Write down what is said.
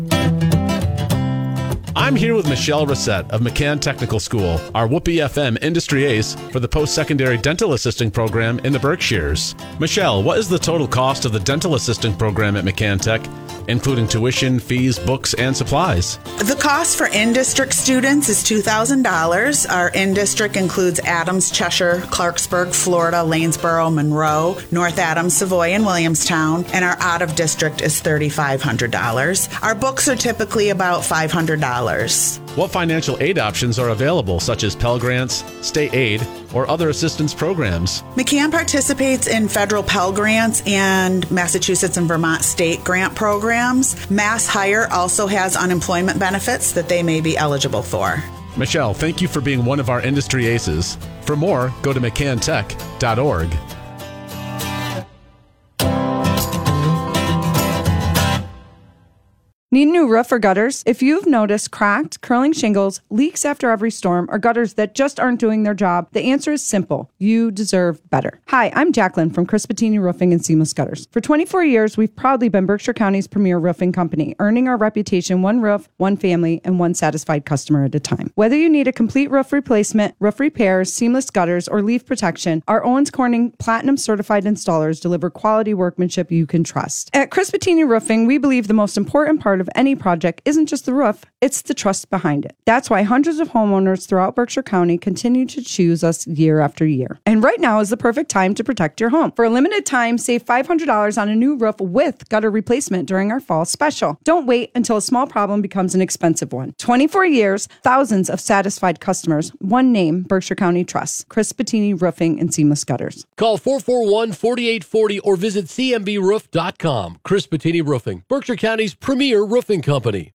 I'm here with Michelle Reset of McCann Technical School, our Whoopee FM industry ace for the post-secondary dental assisting program in the Berkshires. Michelle, what is the total cost of the dental assisting program at McCann Tech, including tuition, fees, books, and supplies? The cost for in-district students is $2,000. Our in-district includes Adams, Cheshire, Clarksburg, Florida, Lanesboro, Monroe, North Adams, Savoy, and Williamstown, and our out-of-district is $3,500. Our books are typically about $500. What financial aid options are available, such as Pell Grants, state aid, or other assistance programs? McCann participates in federal Pell Grants and Massachusetts and Vermont state grant programs. Mass Hire also has unemployment benefits that they may be eligible for. Michelle, thank you for being one of our industry aces. For more, go to mccantech.org. Need a new roof or gutters? If you've noticed cracked, curling shingles, leaks after every storm, or gutters that just aren't doing their job, the answer is simple. You deserve better. Hi, I'm Jacqueline from Chris Bettini Roofing and Seamless Gutters. For 24 years, we've proudly been Berkshire County's premier roofing company, earning our reputation one roof, one family, and one satisfied customer at a time. Whether you need a complete roof replacement, roof repairs, seamless gutters, or leaf protection, our Owens Corning Platinum certified installers deliver quality workmanship you can trust. At Chris Bettini Roofing, we believe the most important part of any project isn't just the roof, it's the trust behind it. That's why hundreds of homeowners throughout Berkshire County continue to choose us year after year. And right now is the perfect time to protect your home. For a limited time, save $500 on a new roof with gutter replacement during our fall special. Don't wait until a small problem becomes an expensive one. 24 years, thousands of satisfied customers, one name, Berkshire County Trust. Chris Bettini Roofing and Seamless Gutters. Call 441-4840 or visit cmbroof.com. Chris Bettini Roofing, Berkshire County's premier roofing company.